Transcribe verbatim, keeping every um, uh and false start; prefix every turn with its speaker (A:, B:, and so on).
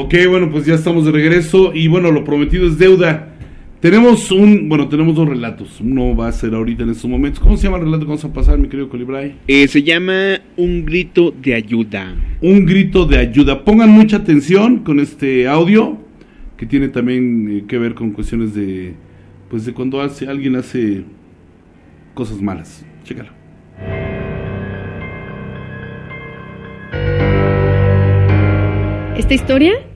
A: Ok, bueno, pues ya estamos de regreso y bueno, lo prometido es deuda. Tenemos un, bueno, tenemos dos relatos. Uno va a ser ahorita en estos momentos. ¿Cómo se llama el relato que vamos a pasar, mi querido Colibray?
B: Eh, se llama Un grito de ayuda.
A: Un grito de ayuda. Pongan mucha atención con este audio, que tiene también eh, que ver con cuestiones de, pues de cuando hace, alguien hace cosas malas. Chécalo.
C: Esta historia